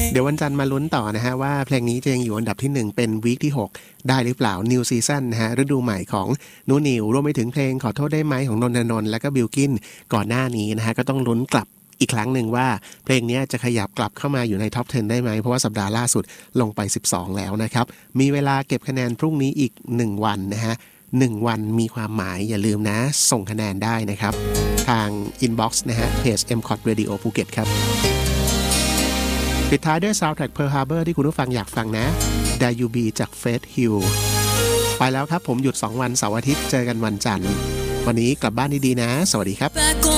เดี๋ยววันจันทร์มาลุ้นต่อนะฮะว่าเพลงนี้จะยังอยู่อันดับที่1เป็นวีคที่6ได้หรือเปล่า New Season นะฮะฤดูใหม่ของนูนิวรวมไปถึงเพลงขอโทษได้ไหมของนนทนนท์และก็บิลกินก่อนหน้านี้นะฮะก็ต้องลุ้นกลับอีกครั้งหนึ่งว่าเพลงนี้จะขยับกลับเข้ามาอยู่ในท็อป 10 ได้ไหมเพราะว่าสัปดาห์ล่าสุดลงไป12แล้วนะครับมีเวลาเก็บคะแนนพรุ่งนี้อีก1วันนะฮะ1วันมีความหมายอย่าลืมนะส่งคะแนนได้นะครับทาง inbox นะฮะเพจ MCOT Radio ภูเก็ตครับปิดท้ายด้วย Soundtrack Pearl Harbor ที่คุณผู้ฟังอยากฟังนะ Dare You Be จาก Faith Hill ไปแล้วครับผมหยุด2วันเสาร์อาทิตย์เจอกันวันจันทร์วันนี้กลับบ้านดีๆนะสวัสดีครับ